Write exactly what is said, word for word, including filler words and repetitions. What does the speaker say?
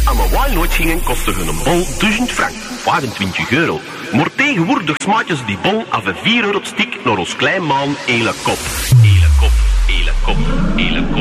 aan mijn walnoot gingen, kostte een bol duizend frank, vijfentwintig euro. Maar tegenwoordig smaakjes die bon af een vier euro stik naar ons klein maan hele kop. Hele kop, hele kop, hele kop.